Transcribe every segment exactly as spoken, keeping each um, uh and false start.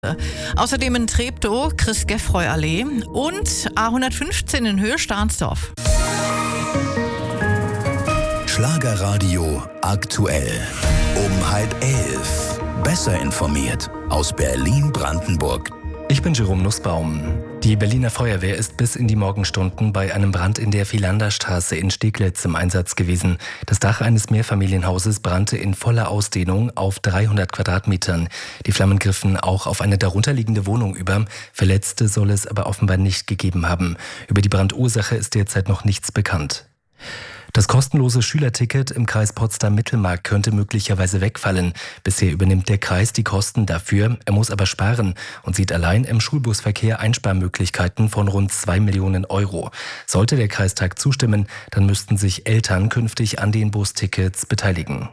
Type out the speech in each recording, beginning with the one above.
Außerdem in Treptow, Chris-Geffroy-Allee und A hundertfünfzehn in Höhe Stahnsdorf. Schlagerradio aktuell. Um halb elf. Besser informiert aus Berlin-Brandenburg. Ich bin Jerome Nussbaum. Die Berliner Feuerwehr ist bis in die Morgenstunden bei einem Brand in der Philanderstraße in Steglitz im Einsatz gewesen. Das Dach eines Mehrfamilienhauses brannte in voller Ausdehnung auf dreihundert Quadratmetern. Die Flammen griffen auch auf eine darunterliegende Wohnung über. Verletzte soll es aber offenbar nicht gegeben haben. Über die Brandursache ist derzeit noch nichts bekannt. Das kostenlose Schülerticket im Kreis Potsdam-Mittelmark könnte möglicherweise wegfallen. Bisher übernimmt der Kreis die Kosten dafür, er muss aber sparen und sieht allein im Schulbusverkehr Einsparmöglichkeiten von rund zwei Millionen Euro. Sollte der Kreistag zustimmen, dann müssten sich Eltern künftig an den Bustickets beteiligen.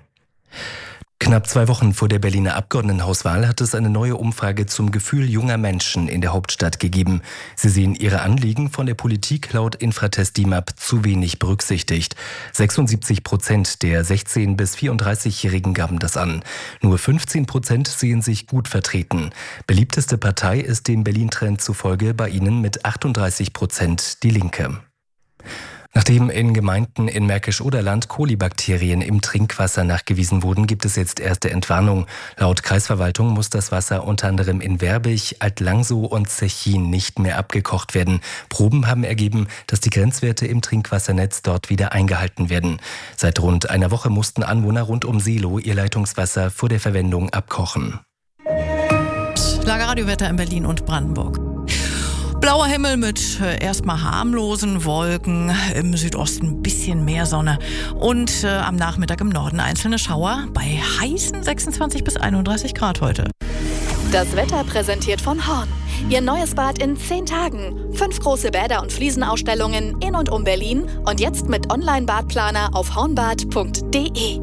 Knapp zwei Wochen vor der Berliner Abgeordnetenhauswahl hat es eine neue Umfrage zum Gefühl junger Menschen in der Hauptstadt gegeben. Sie sehen ihre Anliegen von der Politik laut Infratest D I M A P zu wenig berücksichtigt. sechsundsiebzig Prozent der sechzehn- bis vierunddreißigjährigen gaben das an. Nur fünfzehn Prozent sehen sich gut vertreten. Beliebteste Partei ist dem Berlin-Trend zufolge bei ihnen mit achtunddreißig Prozent die Linke. Nachdem in Gemeinden in Märkisch-Oderland Kolibakterien im Trinkwasser nachgewiesen wurden, gibt es jetzt erste Entwarnung. Laut Kreisverwaltung muss das Wasser unter anderem in Werbig, Alt-Langsow und Zechin nicht mehr abgekocht werden. Proben haben ergeben, dass die Grenzwerte im Trinkwassernetz dort wieder eingehalten werden. Seit rund einer Woche mussten Anwohner rund um Seelow ihr Leitungswasser vor der Verwendung abkochen. Schlagerradiowetter in Berlin und Brandenburg. Blauer Himmel mit äh, erstmal harmlosen Wolken, im Südosten ein bisschen mehr Sonne und äh, am Nachmittag im Norden einzelne Schauer bei heißen sechsundzwanzig bis einunddreißig Grad heute. Das Wetter präsentiert von Horn. Ihr neues Bad in zehn Tagen. Fünf große Bäder und Fliesenausstellungen in und um Berlin und jetzt mit Online-Badplaner auf hornbad punkt de.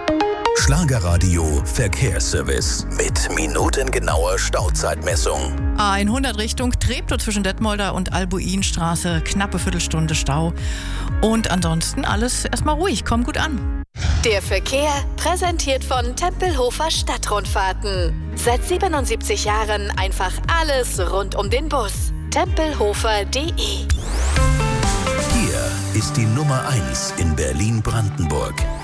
Schlagerradio Verkehrsservice mit minutengenauer Stauzeitmessung. A hundert Richtung Treptow zwischen Detmolder und Albuinstraße, knappe Viertelstunde Stau. Und ansonsten alles erstmal ruhig, komm gut an. Der Verkehr präsentiert von Tempelhofer Stadtrundfahrten. Seit siebenundsiebzig Jahren einfach alles rund um den Bus. tempelhofer punkt de. Hier ist die Nummer eins in Berlin-Brandenburg.